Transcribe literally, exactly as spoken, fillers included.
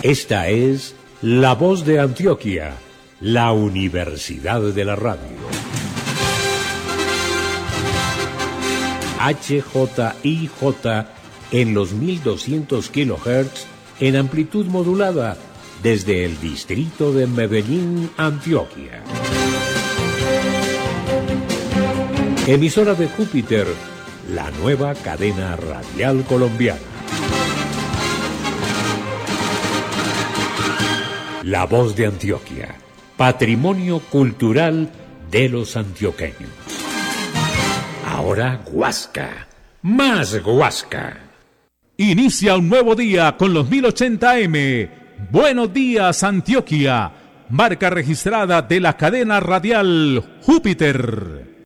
Esta es La Voz de Antioquia, la Universidad de la Radio. H J I J en los mil doscientos kilohertz en amplitud modulada desde el distrito de Medellín, Antioquia. Emisora de Júpiter, la nueva cadena radial colombiana. La Voz de Antioquia, patrimonio cultural de los antioqueños. Ahora Guasca, más Guasca. Inicia un nuevo día con los mil ochenta eme. Buenos días, Antioquia, marca registrada de la cadena radial Júpiter.